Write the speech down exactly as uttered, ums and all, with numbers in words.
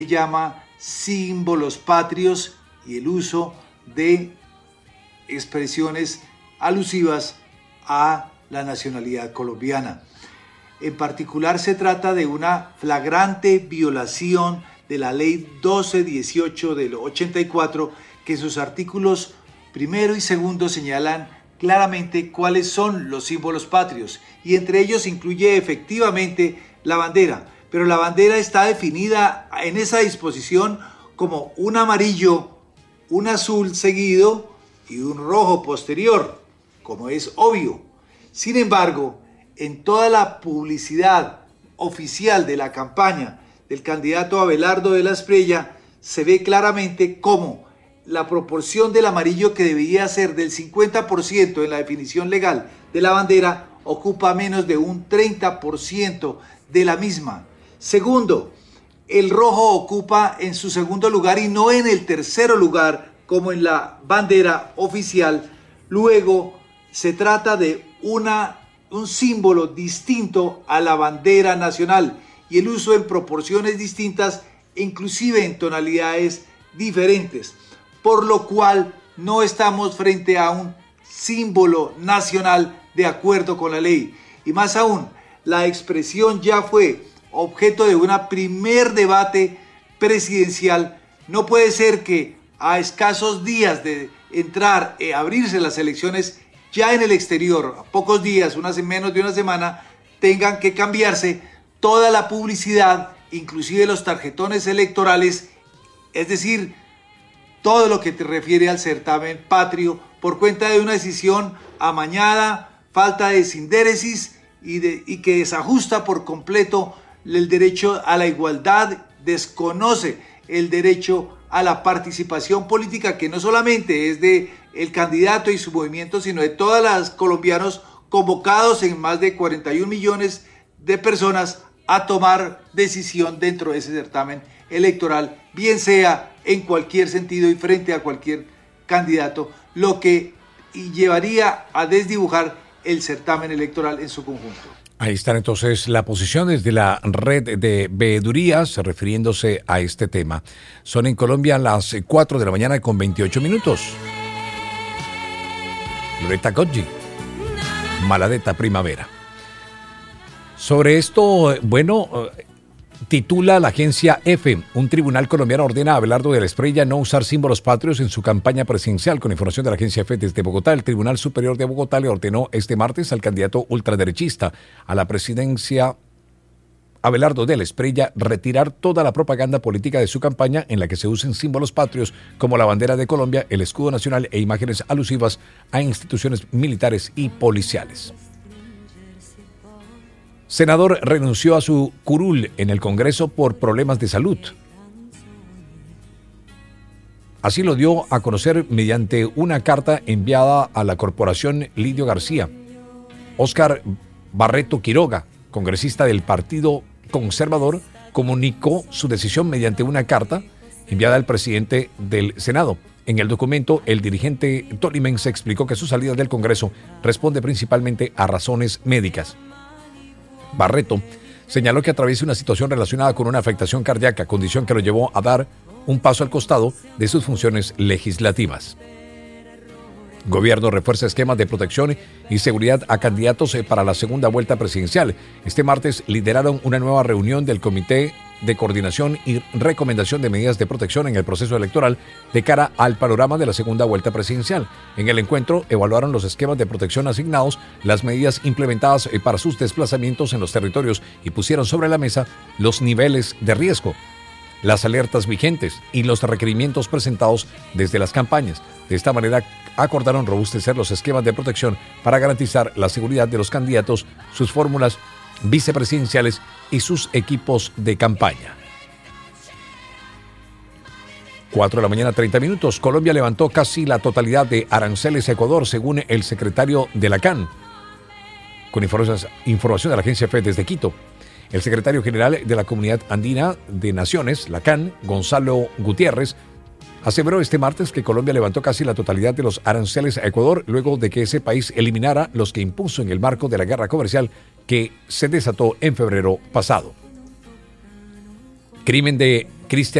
llama símbolos patrios y el uso de expresiones alusivas a la nacionalidad colombiana. En particular se trata de una flagrante violación de la ley doce dieciocho del ochenta y cuatro, que sus artículos primero y segundo señalan claramente cuáles son los símbolos patrios, y entre ellos incluye efectivamente la bandera, pero la bandera está definida en esa disposición como un amarillo, un azul seguido y un rojo posterior, como es obvio. Sin embargo, en toda la publicidad oficial de la campaña del candidato Abelardo de la Espriella se ve claramente cómo la proporción del amarillo, que debería ser del cincuenta por ciento en la definición legal de la bandera, ocupa menos de un treinta por ciento de la misma. Segundo, el rojo ocupa en su segundo lugar y no en el tercero lugar como en la bandera oficial. Luego se trata de una, un símbolo distinto a la bandera nacional y el uso en proporciones distintas, inclusive en tonalidades diferentes, por lo cual no estamos frente a un símbolo nacional de acuerdo con la ley. Y más aún, la expresión ya fue objeto de un primer debate presidencial. No puede ser que a escasos días de entrar, eh, abrirse las elecciones ya en el exterior, a pocos días, unas menos de una semana, tengan que cambiarse toda la publicidad, inclusive los tarjetones electorales, es decir, todo lo que te refiere al certamen patrio, por cuenta de una decisión amañada, falta de sindéresis y, de, y que desajusta por completo el derecho a la igualdad, desconoce el derecho a la participación política, que no solamente es de el candidato y su movimiento, sino de todos los colombianos convocados en más de cuarenta y un millones de personas a tomar decisión dentro de ese certamen electoral, bien sea en cualquier sentido y frente a cualquier candidato, lo que llevaría a desdibujar el certamen electoral en su conjunto. Ahí están entonces las posiciones de la red de veedurías refiriéndose a este tema. Son en Colombia las cuatro de la mañana con veintiocho minutos. Loretta Goggi, Maladeta Primavera. Sobre esto, bueno, titula la agencia EFE, un tribunal colombiano ordena a Abelardo de la Espriella no usar símbolos patrios en su campaña presidencial. Con información de la agencia EFE desde Bogotá, el Tribunal Superior de Bogotá le ordenó este martes al candidato ultraderechista a la presidencia Abelardo de la Espriella retirar toda la propaganda política de su campaña en la que se usen símbolos patrios como la bandera de Colombia, el escudo nacional e imágenes alusivas a instituciones militares y policiales. Senador renunció a su curul en el Congreso por problemas de salud. Así lo dio a conocer mediante una carta enviada a la corporación Lidio García. Óscar Barreto Quiroga, congresista del Partido Conservador, comunicó su decisión mediante una carta enviada al presidente del Senado. En el documento, el dirigente tolimense explicó que su salida del Congreso responde principalmente a razones médicas. Barreto señaló que atraviesa una situación relacionada con una afectación cardíaca, condición que lo llevó a dar un paso al costado de sus funciones legislativas. Gobierno refuerza esquemas de protección y seguridad a candidatos para la segunda vuelta presidencial. Este martes lideraron una nueva reunión del Comité de Coordinación y Recomendación de Medidas de Protección en el proceso electoral de cara al panorama de la segunda vuelta presidencial. En el encuentro evaluaron los esquemas de protección asignados, las medidas implementadas para sus desplazamientos en los territorios y pusieron sobre la mesa los niveles de riesgo, las alertas vigentes y los requerimientos presentados desde las campañas. De esta manera acordaron robustecer los esquemas de protección para garantizar la seguridad de los candidatos, sus fórmulas vicepresidenciales y sus equipos de campaña. cuatro de la mañana, treinta minutos. Colombia levantó casi la totalidad de aranceles a Ecuador, según el secretario de la C A N. Con información de la agencia EFE desde Quito. El secretario general de la Comunidad Andina de Naciones, la C A N, Gonzalo Gutiérrez, aseveró este martes que Colombia levantó casi la totalidad de los aranceles a Ecuador luego de que ese país eliminara los que impuso en el marco de la guerra comercial que se desató en febrero pasado. Crimen de Cristian